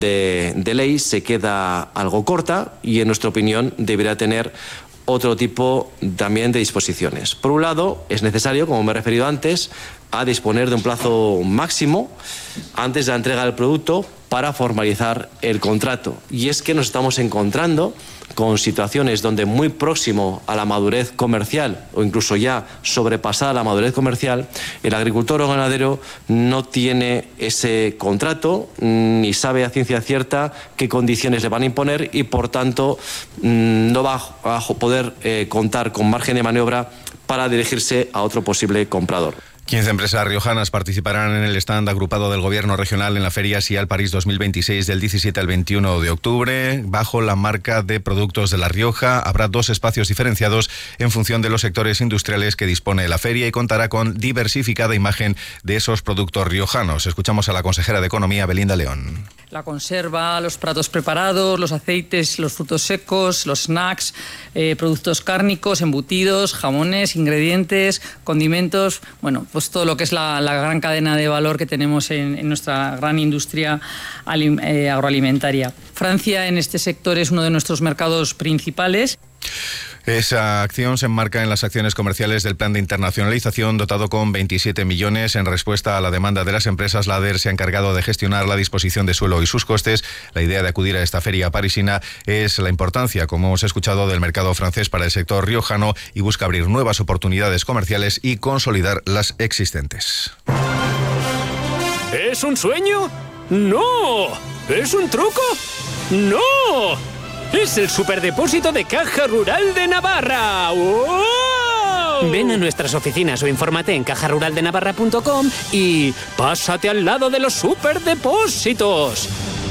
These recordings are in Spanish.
de ley se queda algo corta y, en nuestra opinión, debería tener otro tipo también de disposiciones. Por un lado, es necesario, como me he referido antes, a disponer de un plazo máximo antes de la entrega del producto para formalizar el contrato. Y es que nos estamos encontrando con situaciones donde muy próximo a la madurez comercial o incluso ya sobrepasada la madurez comercial, el agricultor o ganadero no tiene ese contrato ni sabe a ciencia cierta qué condiciones le van a imponer y, por tanto, no va a poder contar con margen de maniobra para dirigirse a otro posible comprador. 15 empresas riojanas participarán en el stand agrupado del Gobierno regional en la Feria Sial París 2026 del 17 al 21 de octubre. Bajo la marca de Productos de La Rioja habrá 2 espacios diferenciados en función de los sectores industriales que dispone la feria y contará con diversificada imagen de esos productos riojanos. Escuchamos a la consejera de Economía, Belinda León. La conserva, los platos preparados, los aceites, los frutos secos, los snacks, productos cárnicos, embutidos, jamones, ingredientes, condimentos, bueno, pues todo lo que es la gran cadena de valor que tenemos en nuestra gran industria agroalimentaria. Francia en este sector es uno de nuestros mercados principales. Esa acción se enmarca en las acciones comerciales del plan de internacionalización dotado con 27 millones. En respuesta a la demanda de las empresas, la ADER se ha encargado de gestionar la disposición de suelo y sus costes. La idea de acudir a esta feria parisina es la importancia, como hemos escuchado, del mercado francés para el sector riojano y busca abrir nuevas oportunidades comerciales y consolidar las existentes. ¿Es un sueño? ¡No! ¿Es un truco? ¡No! ¡Es el superdepósito de Caja Rural de Navarra! ¡Wow! Ven a nuestras oficinas o infórmate en cajaruraldenavarra.com y pásate al lado de los superdepósitos.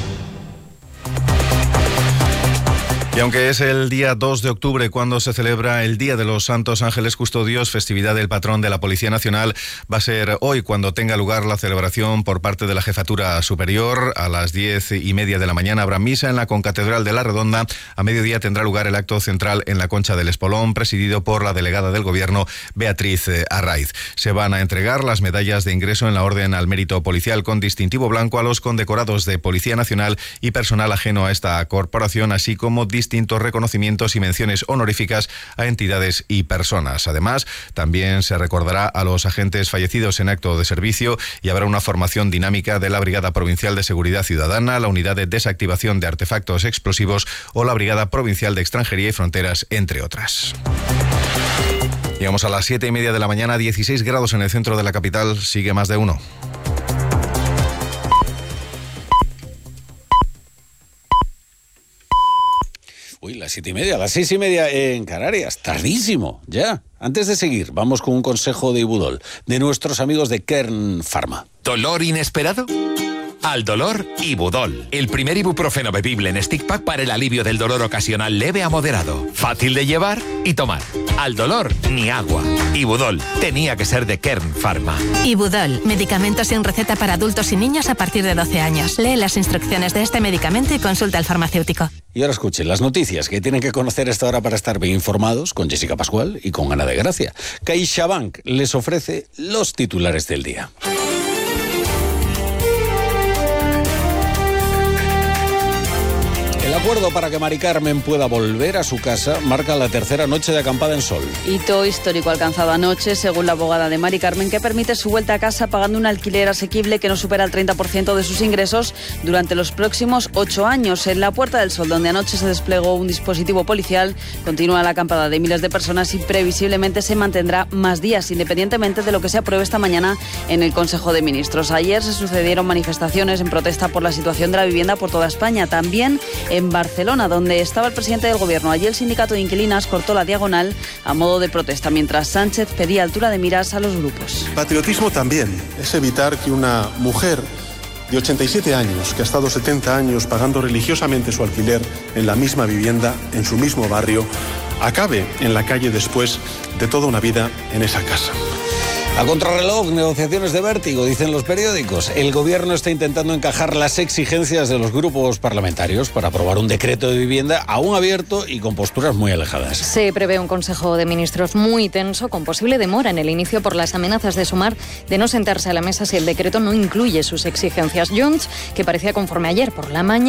Y aunque es el día 2 de octubre cuando se celebra el Día de los Santos Ángeles Custodios, festividad del patrón de la Policía Nacional, va a ser hoy cuando tenga lugar la celebración por parte de la Jefatura Superior. A las 10:30 de la mañana habrá misa en la Concatedral de la Redonda. A mediodía tendrá lugar el acto central en la Concha del Espolón, presidido por la delegada del Gobierno, Beatriz Arraiz. Se van a entregar las medallas de ingreso en la Orden al Mérito Policial con distintivo blanco a los condecorados de Policía Nacional y personal ajeno a esta corporación, así como distintos reconocimientos y menciones honoríficas a entidades y personas. Además, también se recordará a los agentes fallecidos en acto de servicio y habrá una formación dinámica de la Brigada Provincial de Seguridad Ciudadana, la Unidad de Desactivación de Artefactos Explosivos o la Brigada Provincial de Extranjería y Fronteras, entre otras. Llegamos a las 7:30 de la mañana, 16 grados en el centro de la capital, sigue más de 1. Uy, las 7:30, las 6:30 en Canarias, tardísimo, ya. Antes de seguir, vamos con un consejo de Ibudol, de nuestros amigos de Kern Pharma. ¿Dolor inesperado? Al dolor, Ibudol. El primer ibuprofeno bebible en stick pack para el alivio del dolor ocasional leve a moderado. Fácil de llevar y tomar. Al dolor, ni agua. Ibudol. Tenía que ser de Kern Pharma. Ibudol. Medicamento sin receta para adultos y niños a partir de 12 años. Lee las instrucciones de este medicamento y consulta al farmacéutico. Y ahora escuchen las noticias que tienen que conocer a esta hora para estar bien informados con Jessica Pascual y con Ana de Gracia. CaixaBank les ofrece los titulares del día. El acuerdo para que Mari Carmen pueda volver a su casa marca la tercera noche de acampada en Sol. Hito histórico alcanzado anoche, según la abogada de Mari Carmen, que permite su vuelta a casa pagando un alquiler asequible que no supera el 30% de sus ingresos durante los próximos 8 años. En la Puerta del Sol, donde anoche se desplegó un dispositivo policial, continúa la acampada de miles de personas y previsiblemente se mantendrá más días, independientemente de lo que se apruebe esta mañana en el Consejo de Ministros. Ayer se sucedieron manifestaciones en protesta por la situación de la vivienda por toda España, también en Barcelona, donde estaba el presidente del Gobierno. Allí el sindicato de inquilinas cortó la diagonal a modo de protesta, mientras Sánchez pedía altura de miras a los grupos. Patriotismo también es evitar que una mujer de 87 años, que ha estado 70 años pagando religiosamente su alquiler en la misma vivienda, en su mismo barrio, acabe en la calle después de toda una vida en esa casa. A contrarreloj, negociaciones de vértigo, dicen los periódicos. El gobierno está intentando encajar las exigencias de los grupos parlamentarios para aprobar un decreto de vivienda aún abierto y con posturas muy alejadas. Se prevé un Consejo de Ministros muy tenso, con posible demora en el inicio por las amenazas de Sumar de no sentarse a la mesa si el decreto no incluye sus exigencias. Junts, que parecía conforme ayer por la mañana,